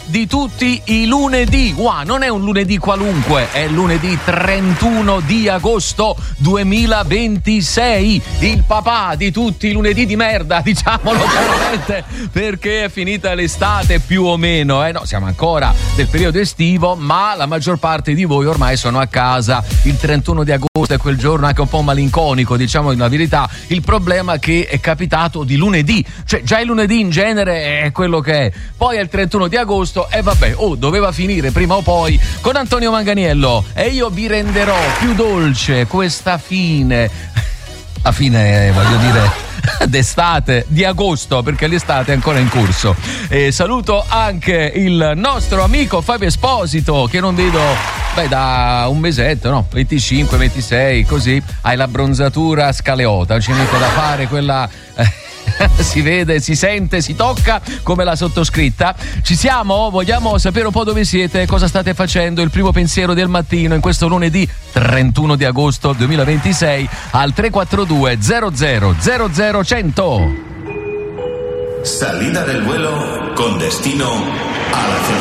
di tutti i lunedì. Wow, non è un lunedì qualunque, è lunedì 31 di agosto 2026, il papà di tutti i lunedì di merda, diciamolo chiaramente, perché è finita l'estate più o meno, no, siamo ancora nel periodo estivo, ma la maggior parte di voi ormai sono a casa. Il 31 di agosto è quel giorno anche un po' malinconico, diciamo la verità. Il problema è che è capitato di lunedì, cioè già il lunedì in genere è quello che è, poi è il 31 di agosto e vabbè, doveva finire prima o poi con Antonio Manganiello, e io vi renderò più dolce questa fine, la fine voglio dire d'estate, di agosto, perché l'estate è ancora in corso. E saluto anche il nostro amico Fabio Esposito, che non vedo da un mesetto, no? 25, 26, così. Hai la bronzatura scaleota, c'è niente da fare, quella si vede, si sente, si tocca come la sottoscritta. Ci siamo? Vogliamo sapere un po' dove siete, cosa state facendo, il primo pensiero del mattino in questo lunedì 31 di agosto 2026 al 342 00 00 100. Salida del vuelo con destino a la